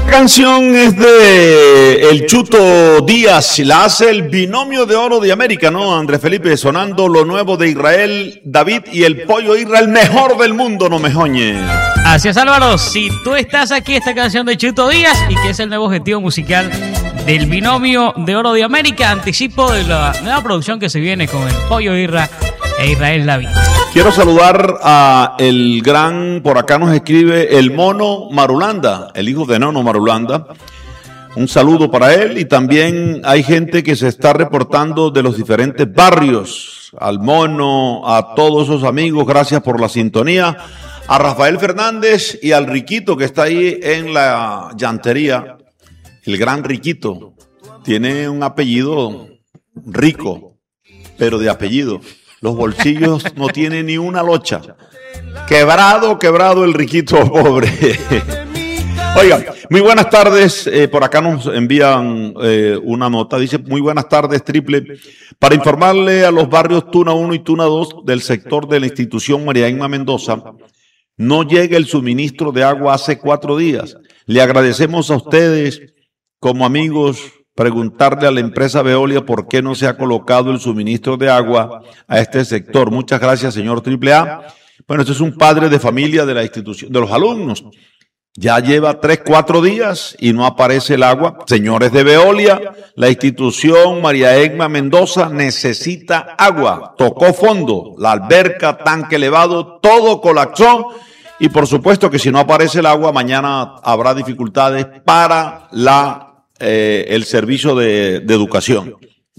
Canción es de el Chuto Díaz, la hace el binomio de oro de América, ¿no? Andrés Felipe, sonando lo nuevo de Israel, David y el Pollo Israel, el mejor del mundo, no me joñe. Así es, Álvaro, si tú estás aquí, esta canción de Chuto Díaz y que es el nuevo objetivo musical del binomio de oro de América, anticipo de la nueva producción que se viene con el Pollo Israel e Israel David. Quiero saludar a el gran, por acá nos escribe el Mono Marulanda, el hijo de Nono Marulanda. Un saludo para él y también hay gente que se está reportando de los diferentes barrios. Al Mono, a todos esos amigos, gracias por la sintonía. A Rafael Fernández y al Riquito que está ahí en la llantería. El gran Riquito tiene un apellido rico, pero de apellido. Los bolsillos no tienen ni una locha. Quebrado el Riquito, pobre. Oiga, muy buenas tardes. Por acá nos envían una nota. Dice, muy buenas tardes, Triple. Para informarle a los barrios Tuna 1 y Tuna 2 del sector de la institución María Inma Mendoza, no llega el suministro de agua hace 4 días. Le agradecemos a ustedes, como amigos, preguntarle a la empresa Veolia por qué no se ha colocado el suministro de agua a este sector. Muchas gracias, señor Triple A. Bueno, este es un padre de familia de la institución, de los alumnos. Ya lleva 3, 4 días y no aparece el agua. Señores de Veolia, la institución María Egma Mendoza necesita agua. Tocó fondo, la alberca, tanque elevado, todo colapsó. Y por supuesto que si no aparece el agua, mañana habrá dificultades para el servicio de educación.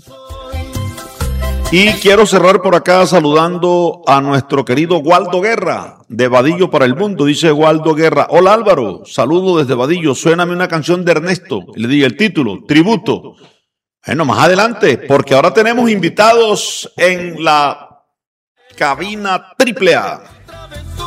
Y quiero cerrar por acá saludando a nuestro querido Waldo Guerra, de Vadillo para el Mundo. Dice Waldo Guerra, hola Álvaro, saludo desde Vadillo, suéname una canción de Ernesto. Le di el título, Tributo. Bueno, más adelante, porque ahora tenemos invitados en la cabina Triple A.